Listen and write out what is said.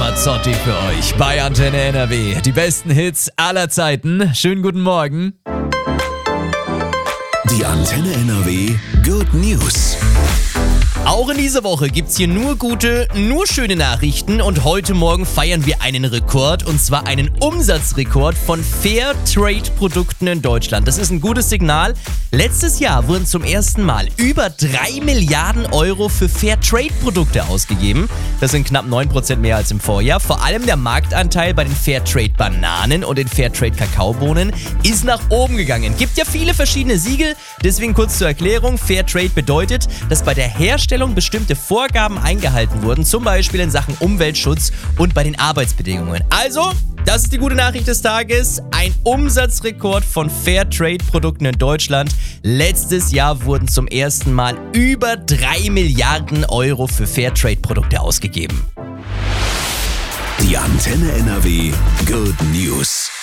Ramazzotti für euch bei Antenne NRW. Die besten Hits aller Zeiten. Schönen guten Morgen. Die Antenne NRW Good News. Auch in dieser Woche gibt's hier nur gute, nur schöne Nachrichten und heute Morgen feiern wir einen Rekord und zwar einen Umsatzrekord von Fairtrade-Produkten in Deutschland. Das ist ein gutes Signal. Letztes Jahr wurden zum ersten Mal über 3 Milliarden Euro für Fairtrade-Produkte ausgegeben. Das sind knapp 9% mehr als im Vorjahr. Vor allem der Marktanteil bei den Fairtrade-Bananen und den Fairtrade-Kakaobohnen ist nach oben gegangen. Gibt ja viele verschiedene Siegel, deswegen kurz zur Erklärung. Fairtrade bedeutet, dass bei der Herstellung bestimmte Vorgaben eingehalten wurden, zum Beispiel in Sachen Umweltschutz und bei den Arbeitsbedingungen. Also, das ist die gute Nachricht des Tages. Ein Umsatzrekord von Fairtrade-Produkten in Deutschland. Letztes Jahr wurden zum ersten Mal über 3 Milliarden Euro für Fairtrade-Produkte ausgegeben. Die Antenne NRW Good News.